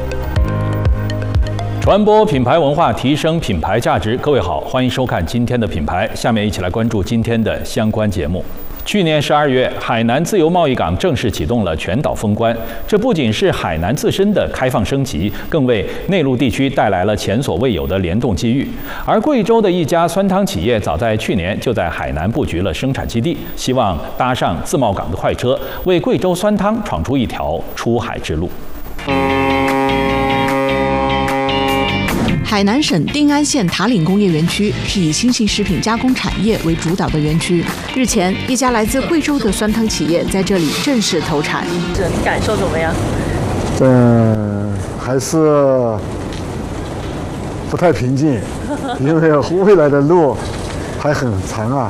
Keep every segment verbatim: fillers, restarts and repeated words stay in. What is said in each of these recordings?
传播品牌文化，提升品牌价值。各位好，欢迎收看今天的品牌。下面一起来关注今天的相关节目。去年十二月，海南自由贸易港正式启动了全岛封关。这不仅是海南自身的开放升级，更为内陆地区带来了前所未有的联动机遇。而贵州的一家酸汤企业，早在去年就在海南布局了生产基地，希望搭上自贸港的快车，为贵州酸汤闯出一条出海之路。 海南省定安县塔岭工业园区是以新型食品加工产业为主导的园区。日前，一家来自贵州的酸汤企业在这里正式投产。 你感受怎么样？ 嗯，还是不太平静，因为未来的路还很长啊。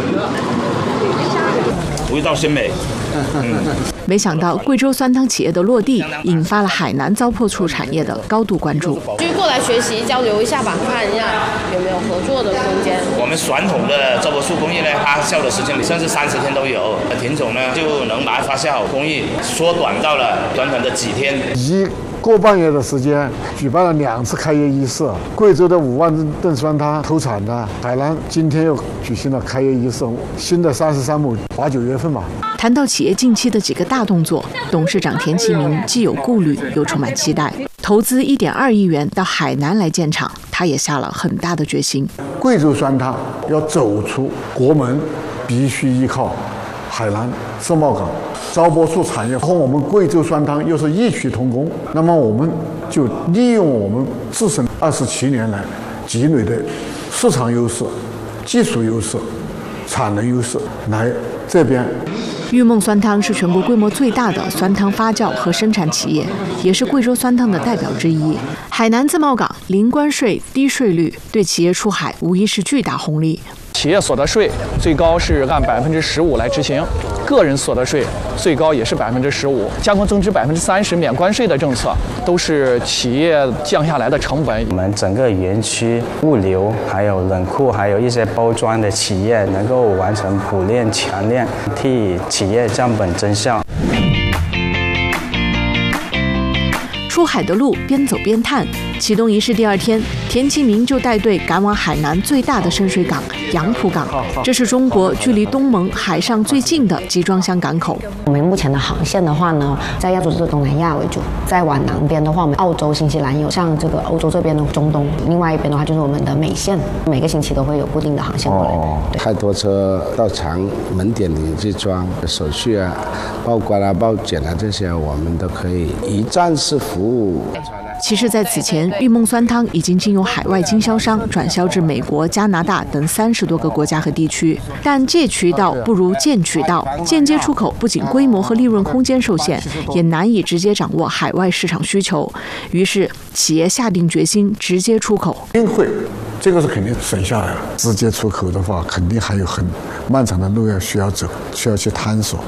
味道鲜美。 嗯、没想到贵州酸汤企业的落地，引发了海南糟粕处产业的高度关注。 就过来学习交流一下吧，看一下有没有合作的空间。 我们传统的糟粕处工艺呢，发酵的时间甚至三十天都有，品种呢就能把发酵工艺缩短到了短短的几天。 一个半月的时间，举办了两次开业仪式。贵州的五万吨酸汤投产的，海南今天又举行了开业仪式。新的三十三亩，八九月份吧。 谈到企业近期的几个大动作，董事长田其明既有顾虑，又充满期待。投资一点二亿元到海南来建厂，他也下了很大的决心。 贵州酸汤要走出国门，必须依靠海南自贸港。糟粕处产业和我们贵州酸汤又是异曲同工，那么我们就利用我们自身二十七年来积累的市场优势、技术优势、产能优势来这边。 玉梦酸汤是全国规模最大的酸汤发酵和生产企业，也是贵州酸汤的代表之一。海南自贸港零关税、低税率，对企业出海无疑是巨大红利。 企业所得税最高是按百分之十五来执行，个人所得税最高也是百分之十五，加工增值百分之三十免关税的政策，都是企业降下来的成本。 我们整个园区物流、还有冷库、还有一些包装的企业，能够完成补链强链，替企业降本增效。 出海的路边走边探，启动仪式第二天，田其明就带队赶往海南最大的深水港杨浦港。这是中国距离东盟海上最近的集装箱港口。 我们目前的航线的话呢，在亚洲就是东南亚为主，再往南边的话，我们澳洲、新西兰有，像这个欧洲这边的中东，另外一边的话就是我们的美线，每个星期都会有固定的航线过来。 哦，开拖车到厂门点里去装手续啊、报关啊、报检啊这些，我们都可以一站式服务。 其实，在此前，玉梦酸汤已经经由海外经销商转销至美国、加拿大等三十多个国家和地区。但借渠道不如建渠道，间接出口不仅规模和利润空间受限，也难以直接掌握海外市场需求。于是，企业下定决心直接出口。 一定会，这个是肯定省下来了。直接出口的话，肯定还有很漫长的路要需要走，需要去探索。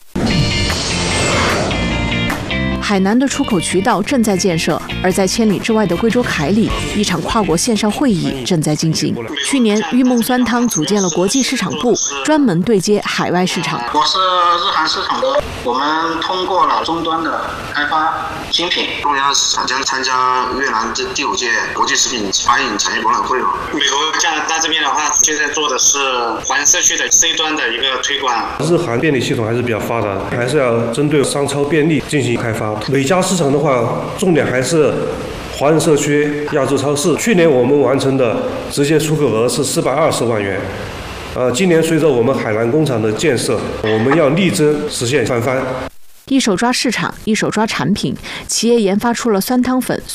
海南的出口渠道正在建设，而在千里之外的贵州凯里，一场跨国线上会议正在进行。去年，玉梦酸汤组建了国际市场部，专门对接海外市场。 我是日韩市场的，我们通过了终端的开发新品。中亚市场将参加越南这第五届国际食品发饮产业博览会了。美国、加拿大这边的话，现在做的是华人社区的 C 端的一个推广。 日韩便利系统还是比较发达的，还是要针对商超便利进行开发。美加市场的话，重点还是华人社区、亚洲超市。去年我们完成的直接出口额是四百二十万元。呃，今年随着我们海南工厂的建设，我们要力争实现翻番。 一手抓市场，一手抓产品，企业研发出了酸汤粉、